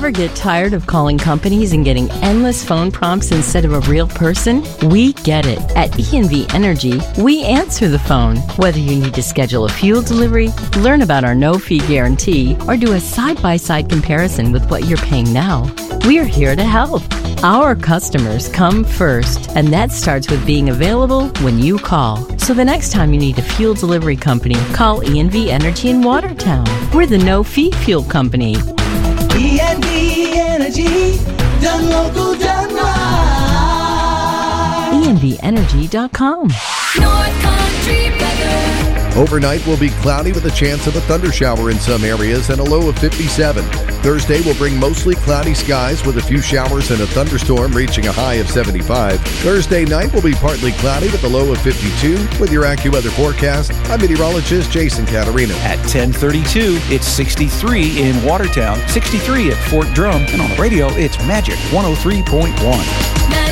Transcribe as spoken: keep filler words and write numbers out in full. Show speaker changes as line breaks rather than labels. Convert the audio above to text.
Ever get tired of calling companies and getting endless phone prompts instead of a real person? We get it. At E and V Energy, we answer the phone. Whether you need to schedule a fuel delivery, learn about our no-fee guarantee, or do a side-by-side comparison with what you're paying now, we're here to help. Our customers come first, and that starts with being available when you call. So the next time you need a fuel delivery company, call E and V Energy in Watertown. We're the no-fee fuel company.
E and V Energy, done local, done right.
E N V energy dot com.
North Country weather.
Overnight will be cloudy with a chance of a thunder shower in some areas and a low of fifty-seven. Thursday will bring mostly cloudy skies with a few showers and a thunderstorm reaching a high of seventy-five. Thursday night will be partly cloudy with a low of fifty-two. With your AccuWeather forecast, I'm meteorologist Jason Caterino.
At ten thirty-two, it's sixty-three in Watertown, sixty-three at Fort Drum, and on the radio, it's Magic one oh three point one.
Magic